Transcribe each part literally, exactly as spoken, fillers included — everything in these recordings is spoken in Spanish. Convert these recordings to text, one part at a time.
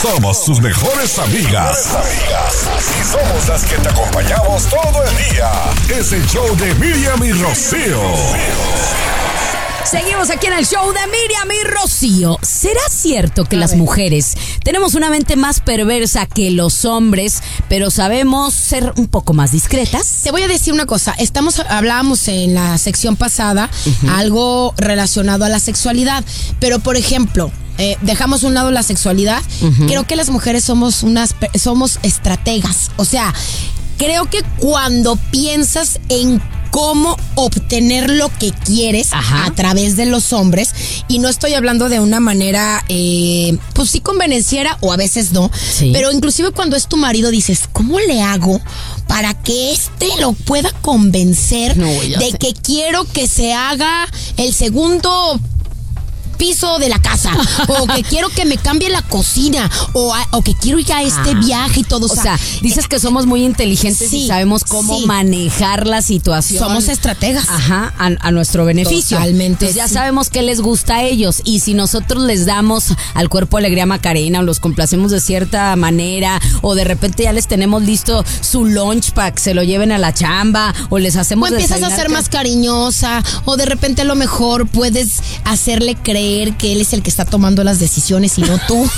Somos tus mejores amigas. Y somos las que te acompañamos todo el día. Es el show de Miriam y Rocío. Seguimos aquí en el show de Miriam y Rocío. ¿Será cierto que las mujeres tenemos una mente más perversa que los hombres, pero sabemos ser un poco más discretas? Te voy a decir una cosa. Estamos, hablábamos en la sección pasada uh-huh. algo relacionado a la sexualidad, pero por ejemplo, eh, dejamos a un lado la sexualidad. Uh-huh. Creo que las mujeres somos unas, somos estrategas. O sea, creo que cuando piensas en cómo obtener lo que quieres Ajá. a través de los hombres, y no estoy hablando de una manera eh, pues sí convenenciera o a veces no, sí. pero inclusive cuando es tu marido dices, ¿cómo le hago para que este lo pueda convencer no, de sé. que quiero que se haga el segundo piso de la casa, o que quiero que me cambie la cocina, o, a, o que quiero ir a este ah, viaje y todo? O sea, sea dices eh, que somos muy inteligentes sí, y sabemos cómo sí. manejar la situación. Somos estrategas. Ajá, a, a nuestro beneficio. Totalmente. Entonces ya sí. sabemos qué les gusta a ellos, y si nosotros les damos al cuerpo alegría Macarena, o los complacemos de cierta manera, o de repente ya les tenemos listo su lunch para que se lo lleven a la chamba, o les hacemos o empiezas a ser más cariñosa, o de repente a lo mejor puedes hacerle creer que él es el que está tomando las decisiones y no tú.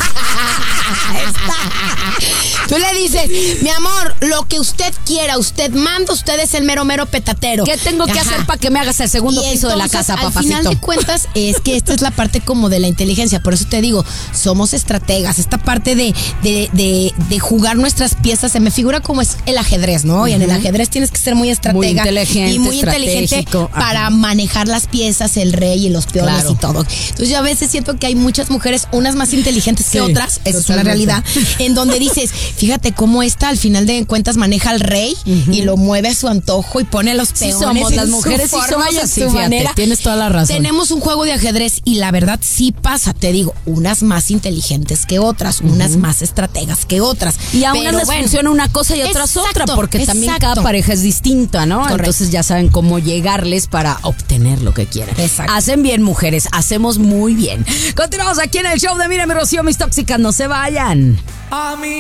Tú le dices, mi amor, lo que usted quiera, usted manda, usted es el mero mero petatero. ¿Qué tengo que Ajá. hacer para que me hagas el segundo y piso entonces, de la casa, papacito? Al final de cuentas, es que esta es la parte como de la inteligencia. Por eso te digo, somos estrategas. Esta parte de, de, de, de jugar nuestras piezas se me figura como es el ajedrez, ¿no? Uh-huh. Y en el ajedrez tienes que ser muy estratega. Muy inteligente, y muy inteligente para Ajá. manejar las piezas, el rey y los peones claro. y todo. Entonces yo a veces siento que hay muchas mujeres, unas más inteligentes sí, que otras, esa es una realidad, en donde dices, fíjate cómo esta al final de cuentas maneja al rey uh-huh. y lo mueve a su antojo y pone a los peones. Sí somos, las mujeres sí somos así, fíjate, manera. Tienes toda la razón. Tenemos un juego de ajedrez y la verdad sí pasa, te digo, unas más inteligentes que otras, uh-huh. unas más estrategas que otras. Y a unas les bueno, funciona una cosa y a otras exacto, otra, porque exacto. también cada pareja es distinta, ¿no? Correcto. Entonces ya saben cómo llegarles para obtener lo que quieren. Exacto. Hacen bien, mujeres, hacemos muy bien. Continuamos aquí en el show de Miriam y Rocío, mis tóxicas, no se vayan. A mí